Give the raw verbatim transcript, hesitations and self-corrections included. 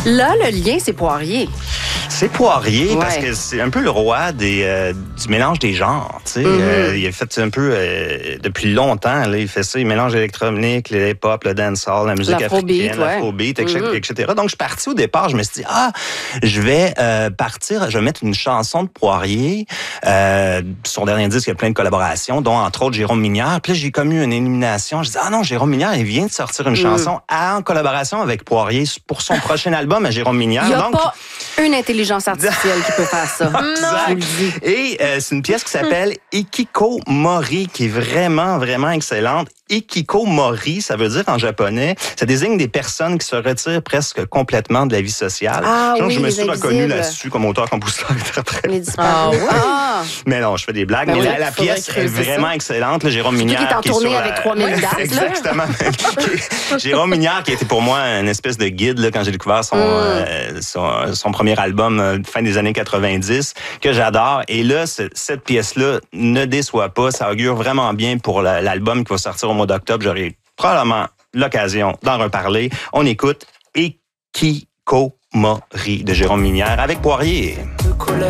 Là, le lien, c'est Poirier. C'est Poirier Ouais. parce que c'est un peu le roi des, euh, du mélange des genres. Tu sais. Mm-hmm. Euh, il a fait un peu, euh, depuis longtemps, là, il fait ça, il mélange l'électronique, le hip-hop, le dancehall, la musique L'afrobeat, africaine, ouais. l'afrobeat, et cetera, Mm-hmm. et cetera. Donc, je suis parti au départ, je me suis dit, ah, je vais euh, partir, je vais mettre une chanson de Poirier. Euh, son dernier disque, il y a plein de collaborations, dont entre autres Jérôme Minière. Puis là, j'ai commis une élimination. Je dis, ah non, Jérôme Minière, il vient de sortir une Mm. chanson en collaboration avec Poirier pour son prochain album à Jérôme Minière. Il n'y a Donc, pas une intelligence artificielle qui peut faire ça. Je vous le dis. Et euh, c'est une pièce qui s'appelle Ikikomori, qui est vraiment, vraiment excellente. Ikikomori, ça veut dire en japonais, ça désigne des personnes qui se retirent presque complètement de la vie sociale. Ah Donc, oui, je me les suis invisibles. reconnu là-dessus comme auteur, compositeur, interprète. Les disparus. Ah ouais? Ah. Mais non, je fais des blagues. Ben mais oui, la, la faudrait pièce est creuser vraiment ça. excellente. Là, Jérôme Surtout Minière qu'il est en qui est tournée sur avec la- trois mille Ouais, dates, là. Exactement. Jérôme Minière qui a été pour moi une espèce de guide là, quand j'ai découvert son, Mm. euh, son, son premier album euh, fin des années quatre-vingt-dix que j'adore. Et là, ce- cette pièce-là ne déçoit pas. Ça augure vraiment bien pour la- l'album qui va sortir au mois d'octobre. J'aurai probablement l'occasion d'en reparler. On écoute Ikikomori de Jérôme Minière avec Poirier.